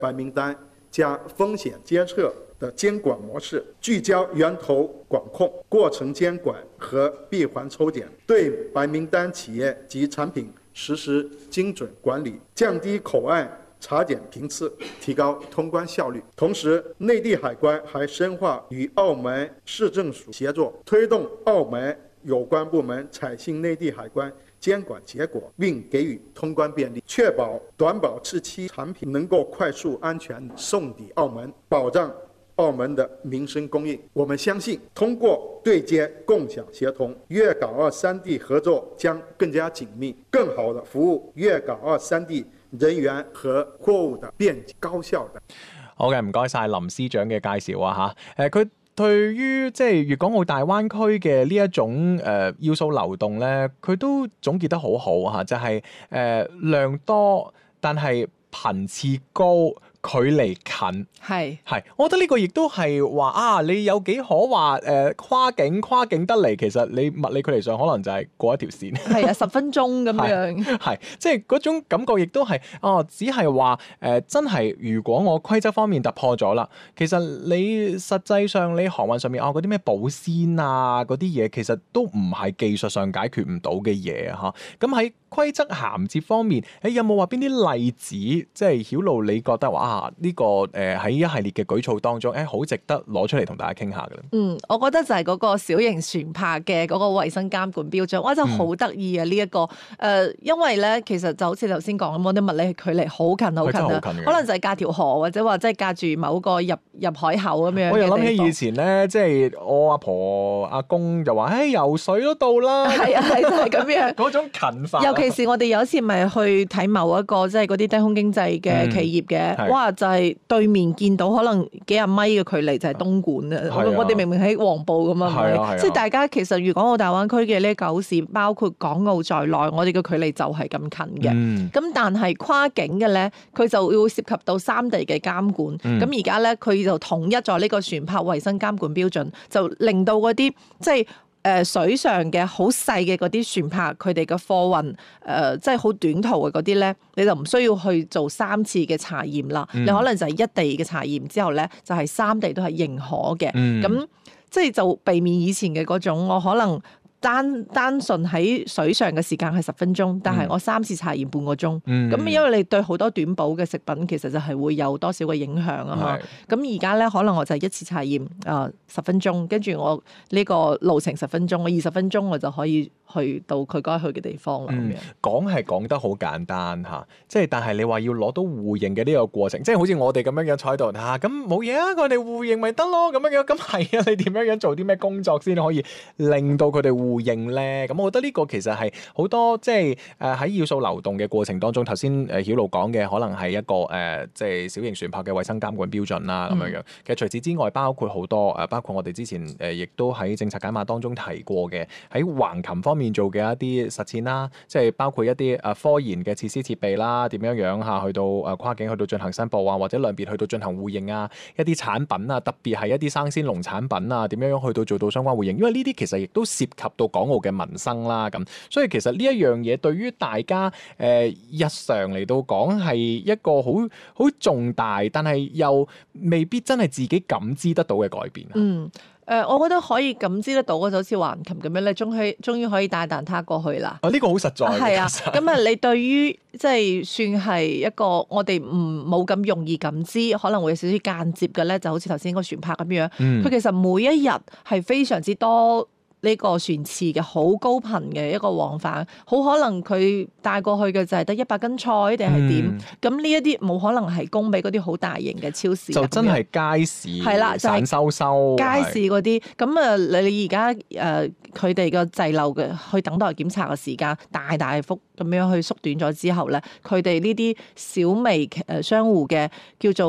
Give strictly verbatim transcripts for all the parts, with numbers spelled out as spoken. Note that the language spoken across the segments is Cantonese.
白名單加風險監測的監管模式，聚焦源頭管控、過程監管和閉環抽檢，對白名單企業及產品實施精準管理，降低口岸查檢頻次，提高通關效率。同時，內地海關還深化與澳門市政署協作，推動澳門有關部門採信內地海關監管結果，並給予通關便利，確保短保質期產品能夠快速安全送抵澳門，保障澳門的民生供應。我們相信，通過對接、共享、協同，粵港澳三地合作將更加緊密，更好地服務粵港澳三地人員和貨物的便捷高效的。 好嘅，唔該晒林司長嘅介紹啊嚇。誒，佢對於即係粵港澳大灣區嘅呢一種誒、呃、要素流動咧，佢都總結得好好嚇，就係、是、誒、呃、量多，但係頻次高。距離近係係，我覺得呢個亦都係話啊，你有幾可話誒、呃、跨境跨境得嚟，其實你物理距離上可能就係過一條線，係啊，十分鐘咁樣，係即係嗰種感覺，亦都係哦，只係話誒真係，如果我規則方面突破咗啦，其實你實際上你航運上面哦嗰啲咩保鮮啊嗰啲嘢，其實都唔係技術上解決唔到嘅嘢嚇。咁喺規則銜接方面，誒有冇話邊啲例子，即係曉露你覺得話啊呢、這個誒喺、呃、一系列嘅舉措當中，誒好值得攞出嚟同大家傾下嘅咧？嗯，我覺得就係嗰個小型船舶嘅嗰個衞生監管標準，哇真係好得意啊！呢、這、一個誒、呃，因為咧其實就好似頭先講咁，我啲物理距離好近好近啊，可能就係隔條河或者話即係隔住某個入入海口咁樣。我又諗起以前咧，即係我阿婆阿公就話，誒、哎、游水都到啦，係啊係就係咁樣嗰種近法。尤其是我哋有一次咪去睇某一個即係嗰啲低空經濟嘅企業嘅，嗯、哇！就係、是、對面見到可能幾廿米嘅距離就係東莞啊！我哋明明喺黃埔咁啊，即係大家其實粵港澳大灣區嘅呢九市，包括港澳在內，我哋嘅距離就係咁近嘅。咁、嗯、但係跨境嘅咧，佢就會涉及到三地嘅監管。咁而家咧，佢就統一咗呢個船舶衞生監管標準，就令到嗰啲即係。誒、呃、水上嘅好細嘅嗰啲船舶，佢哋嘅貨運誒即係好短途嘅嗰啲咧，你就唔需要去做三次嘅查驗啦。嗯、你可能就係一地嘅查驗之後咧，就係、是、三地都係認可嘅。咁、嗯、即係就避免以前嘅嗰種，我可能單單純喺水上嘅時間係十分鐘，但係我三次查驗半個鐘。咁、嗯、因為你對好多短保嘅食品其實就係會有多少嘅影響啊嘛。咁而家咧可能我就係一次查驗啊十分鐘，跟住我呢個路程十分鐘，我二十分鐘我就可以去到佢該去嘅地方啦。咁樣講係講得好簡單嚇，即係但係你話要攞到互認嘅呢個過程，即係好似我哋咁樣樣坐喺度嚇，咁冇嘢啊，我哋互認咪得咯咁樣樣。咁係啊，你點樣樣做啲咩工作先可以令到佢哋互互認咧，咁我覺得呢個其實係好多即係誒喺要素流動嘅過程當中，頭先誒曉露講嘅可能係一個誒、呃、即係小型船舶嘅衛生監管標準啦咁樣樣。其實除此之外，包括好多誒，包括我哋之前誒亦都喺政策簡碼當中提過嘅，喺橫琴方面做嘅一啲實踐啦，即係包括一啲誒科研嘅設施設備啦，點樣樣嚇去到誒跨境去到進行申報啊，或者兩邊去到進行互認啊，一啲產品啊，特別係一啲生鮮農產品啊，點樣樣去到做到相關互認，因為呢啲其實亦都涉及到港澳嘅民生啦，咁所以其實呢一樣嘢對於大家誒、呃、日常嚟到講係一個好好重大，但係又未必真係自己感知得到嘅改變。嗯，誒、呃，我覺得可以感知得到，就好似橫琴咁樣，你終於終於可以帶蛋撻過去啦。啊，呢、這個好實在。係啊，咁啊，你對於即係算係一個我哋唔冇咁容易感知，可能會有少少間接嘅咧，就好似頭先個船舶咁樣。嗯，佢其實每一日係非常之多。呢個船次嘅好高頻嘅一個往返，好可能佢帶過去嘅就係得一百斤菜定係點？咁呢一啲冇可能係供俾嗰啲好大型嘅超市。就真係街市，係啦，就係、散收收街市嗰啲。咁啊，你而家誒佢哋個滯留嘅去等待檢查嘅時間大大幅咁樣去縮短咗之後咧，佢哋呢啲小微誒商戶嘅叫做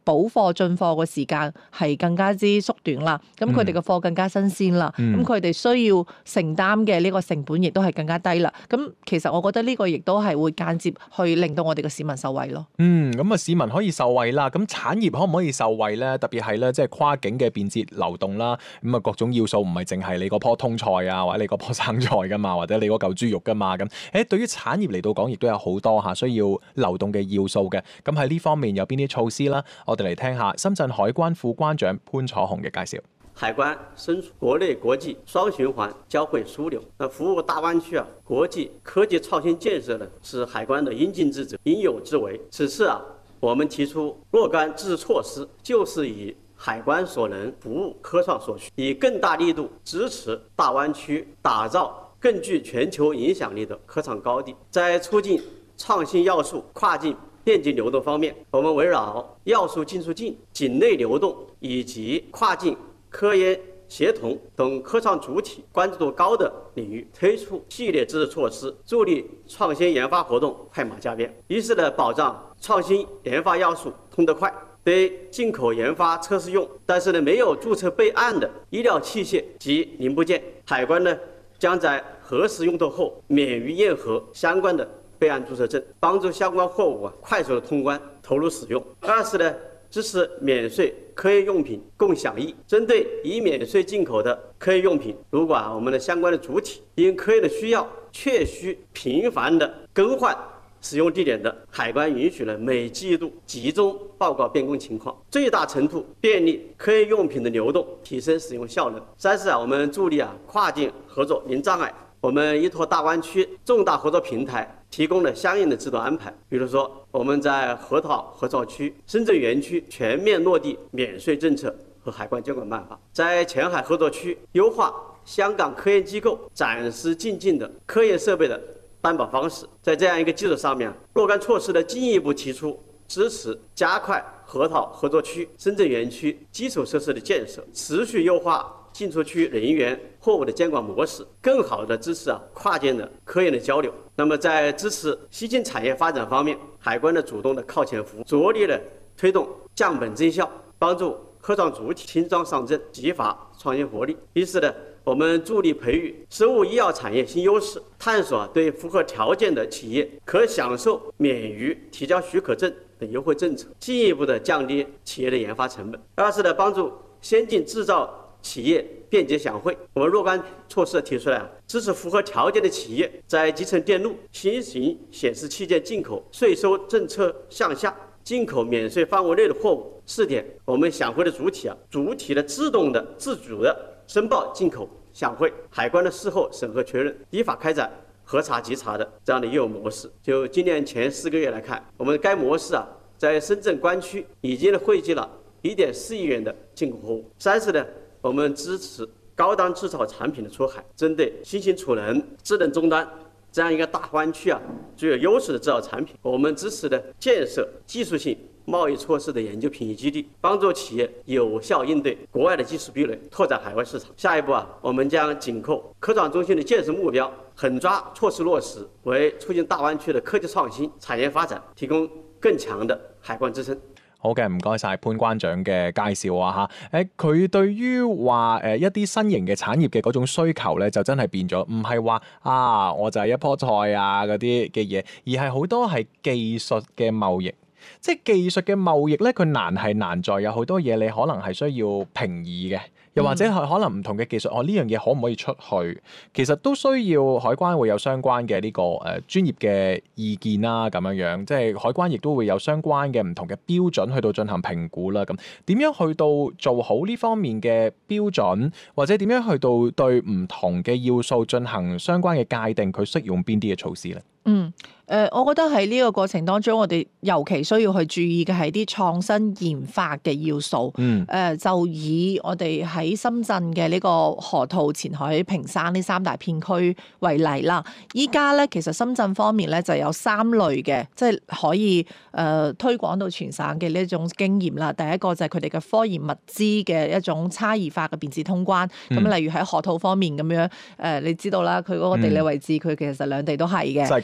補貨進貨嘅時間係更加之縮短啦，咁佢哋嘅貨更加新鮮啦，咁佢哋需要承擔嘅呢個成本亦都係更加低啦。咁其實我覺得呢個亦都係會間接去令到我哋嘅市民受惠咯。 嗯，咁啊市民可以受惠啦，咁產業可唔可以受惠咧？特別係咧，即係跨境嘅便捷流動啦，咁啊各種要素唔係淨係你嗰棵通菜啊，或者你嗰棵生菜噶嘛，或者你嗰嚿豬肉噶嘛，咁誒對於產業嚟到講，亦都有好多嚇需要流動嘅要素嘅。咁喺呢方面有邊啲措施啦？我哋嚟聽下深圳海關副關長潘楚紅嘅介紹。 海關身處國內國際雙循環交匯樞紐，那服務大灣區啊國際科技創新建設呢，是海關的應盡之責、應有之為。此次啊，我們提出若干支持措施，就是以海關所能服務科創所需，以更大力度支持大灣區打造更具全球影響力的科創高地。在促進創新要素跨境便捷流動方面，我們圍繞要素進出境、境內流動以及跨境科研協同等科創主體關注度高的領域，推出系列支持措施，助力創新研發活動快馬加鞭。一是呢，保障創新研發要素通得快，對進口研發測試用，但是呢沒有註冊備案的醫療器械及零部件，海關呢將在核實用途後免於驗核相關的備案註冊證，幫助相關貨物啊快速的通關投入使用。二是呢，支持免稅科研用品共享易，針對已免稅進口的科研用品，如果啊我們的相關的主體因科研的需要確需頻繁的更換使用地點的，海關允許了每季度集中報告變更情況，最大程度便利科研用品的流動，提升使用效能。三是啊，我們助力啊跨境合作零障礙，我們依託大灣區重大合作平台提供了相應的制度安排，比如說我們在河套合作區、深圳園區全面落地免稅政策和海關監管辦法，在前海合作區優化香港科研機構暫時進境的科研設備的擔保方式。在這樣一個基礎上面，若干措施的進一步提出支持加快河套合作區、深圳園區基礎設施的建設，持續優化進出區人員貨物的監管模式，更好地支持啊跨境的科研的交流。那麼在支持新興產業發展方面，海關的主動的靠前服務，着力的推動降本增效，幫助科創主體輕裝上陣，激發創新活力。一是呢，我們助力培育生物醫藥產業新優勢，探索對符合條件的企業可享受免於提交許可證等優惠政策，進一步的降低企業的研發成本。二是呢，幫助先進製造企業便捷享惠，我們若干措施提出來，支持符合條件的企業在集成電路、新型顯示器件進口稅收政策項下進口免稅範圍內的貨物試點，我們享惠的主體啊，主體的自動的自主的申報進口享惠，海關的事後審核確認，依法開展核查稽查的這樣的業務模式。就今年前四個月來看，我們該模式啊，在深圳關區已經匯集了一點四億元的進口貨物。三是呢，我們支持高檔製造產品的出海，針對新型儲能、智能終端這樣一個大灣區啊具有優勢的製造產品，我們支持的建設技術性貿易措施的研究品質基地，幫助企業有效應對國外的技術壁壘，拓展海外市場。下一步啊，我們將緊扣科創中心的建設目標，狠抓措施落實，為促進大灣區的科技創新、產業發展提供更強的海關支撐。 好嘅，唔該晒潘關長嘅介紹啊嚇。誒，佢對於話誒一啲新型嘅產業嘅嗰種需求咧，就真係變咗，唔係話啊，我就係一棵菜啊嗰啲嘅嘢，而係好多係技術嘅貿易。即係技術嘅貿易咧，佢難係難在有好多嘢你可能係需要平移嘅。又或者係可能唔同嘅技術，哦呢樣嘢可唔可以出去？其實都需要海關會有相關嘅呢、這個誒、呃、專業嘅意見啦，咁樣樣，即係海關亦都會有相關嘅唔同嘅標準去到進行評估啦。咁點樣去到做好呢方面嘅標準，或者點樣去到對唔同嘅要素進行相關嘅界定，佢適用邊啲嘅措施咧？ 嗯，誒、呃，我覺得喺呢個過程當中，我哋尤其需要去注意嘅係啲創新研發嘅要素。嗯，誒、呃，就以我哋喺深圳嘅呢個河套、前海、坪山呢三大片區為例啦。依家咧，其實深圳方面咧就有三類嘅，即係可以誒、呃、推廣到全省嘅呢一種經驗啦。第一個就係佢哋嘅科研物資嘅一種差異化嘅便捷通關。咁、嗯、例如喺河套方面咁樣，誒、呃，你知道啦，佢嗰個地理位置，佢、嗯、其實兩地都係嘅。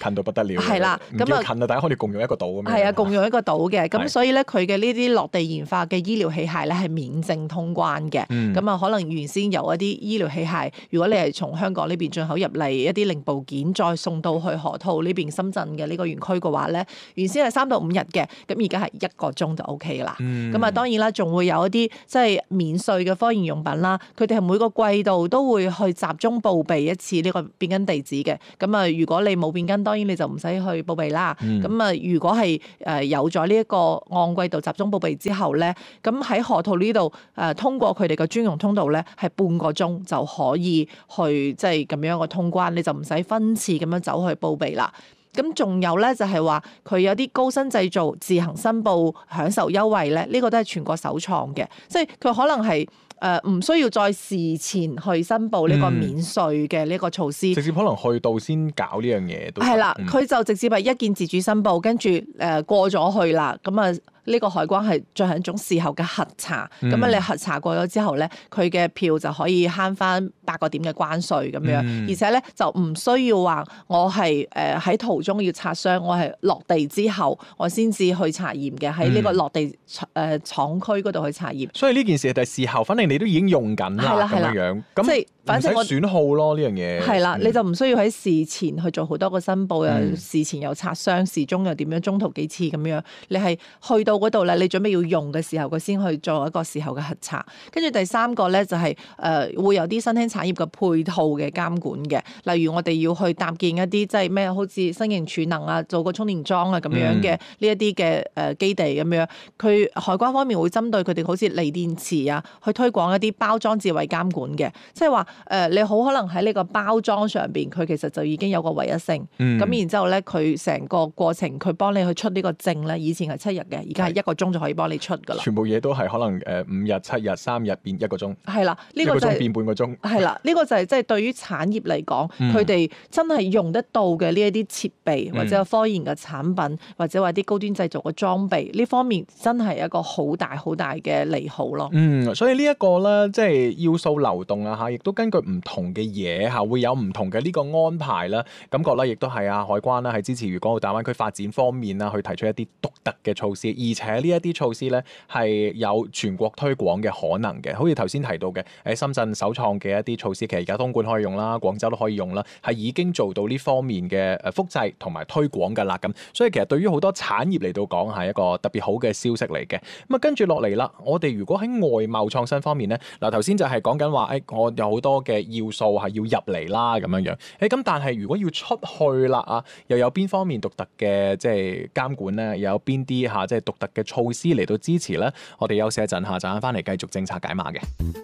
近到不得了。 係啦， 咁啊近啊，大家可以共用一個島咁樣。 係啊，共用一個島嘅，咁係所以咧佢嘅呢啲落地研發嘅醫療器械咧係免證通關嘅。咁啊、嗯，可能原先有一啲醫療器械，如果你係從香港呢邊進口入嚟一啲零部件，再送到去河套呢邊深圳嘅呢個園區嘅話咧，原先係三到五日嘅，咁而家係一個鐘就 O K 啦。咁啊、嗯，當然啦，仲會有一啲即係免稅嘅科研用品啦，佢哋係每個季度都會去集中報備一次呢個變更地址嘅。咁啊，如果你冇變更，當然你就唔使去報備啦。咁啊、嗯，如果係誒有咗呢一個按季度集中報備之後咧，咁喺河套呢度誒通過佢哋嘅專用通道咧，係半個鐘就可以去即係咁樣個通關，你就唔使分次咁樣走去報備啦。咁仲有咧就係話佢有啲高新製造自行申報享受優惠咧，呢、這個都係全國首創嘅，即係佢可能係誒唔需要再事前去申報呢個免稅嘅呢個措施， 嗯、直接可能去到先搞呢樣嘢都係啦， 佢、嗯、就直接係一鍵自主申報，跟住誒過咗去啦，咁啊。呢個海關係進行一種事後嘅核查，咁啊、嗯、你核查過咗之後咧，佢嘅票就可以慳翻八個點嘅關稅咁樣，嗯、而且咧就唔需要話我係誒喺途中要擦傷，我係落地之後我先至去查驗嘅，喺呢個落地誒、呃、廠區嗰度去查驗。 所以呢件事係事後，反正你都已經用緊啦咁樣樣，咁即係反正我損耗咯呢樣嘢。 係啦，你就唔需要喺事前去做好多個申報，又、嗯、事前又擦傷，事中又點樣，中途幾次咁樣，你係去到嗰度咧，你準備要用嘅時候，佢先去做一個事後嘅核查。跟住第三個咧就係、是、誒、呃、會有啲新興產業嘅配套嘅監管嘅，例如我哋要去搭建一啲即係咩，好似新型儲能啊，做個充電樁啊咁樣嘅呢一啲嘅誒基地咁樣。佢海關方面會針對佢哋好似鋰電池啊，去推廣一啲包裝智慧監管嘅，即係話誒你好可能喺呢個包裝上邊，佢其實就已經有個唯一性。咁、嗯、然之後咧，佢成個過程佢幫你去出呢個證咧，以前係七日嘅，而家係一個鐘就可以幫你出噶啦。 全部嘢都係可能誒五日、七日、三日變一個鐘。係啦， 呢、這個就係、 一個鐘變半個鐘。 係啦，呢、這個就係即係對於產業嚟講，佢哋、嗯、真係用得到嘅呢一啲設備，或者科研嘅產品，或者話啲高端製造嘅裝備，呢方面真係一個好大好大嘅利好咯。 嗯，所以呢一個咧，即係要素流動啊嚇，亦都根據唔同嘅嘢嚇，會有唔同嘅呢個安排啦。感覺咧，亦都係啊海關啦，喺支持粵港澳大灣區發展方面啦，去提出一啲獨特嘅措施，而且呢一啲措施咧係有全國推廣嘅可能嘅。好似頭先提到嘅，喺深圳首創嘅一啲措施，其實而家東莞可以用啦，廣州都可以用啦，係已經做到呢方面嘅誒複製同埋推廣㗎啦。咁所以其實對於好多產業嚟到講係一個特別好嘅消息嚟嘅。咁啊跟住落嚟啦，我哋如果喺外貿創新方面咧，嗱頭先就係講緊話，誒我有好多嘅要素係要入嚟啦咁樣樣。誒咁但係如果要出去啦啊，又有邊方面獨特嘅即係監管咧？又有邊啲嚇即係獨特嘅措施嚟到支持咧？我哋休息一陣下，陣間翻嚟繼續政策解碼嘅。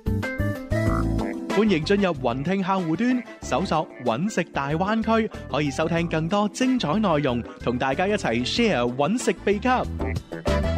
歡迎進入雲聽客戶端，搜索揾食大灣區，可以收聽更多精彩內容，同大家一齊 share 揾食秘笈。